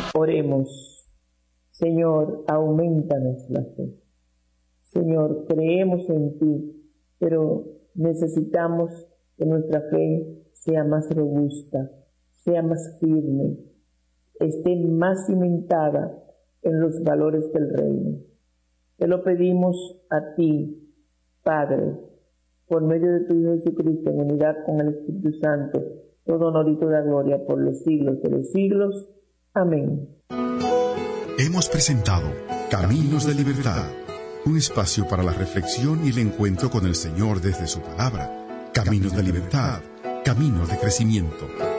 Oremos. Señor, aumentanos la fe. Señor, creemos en ti, pero necesitamos que nuestra fe sea más robusta, sea más firme, esté más cimentada en los valores del reino. Te lo pedimos a ti, Padre, por medio de tu Hijo Jesucristo, en unidad con el Espíritu Santo, todo honor y toda gloria por los siglos de los siglos. Amén. Hemos presentado Caminos de Libertad, un espacio para la reflexión y el encuentro con el Señor desde su palabra. Caminos de Libertad, caminos de crecimiento.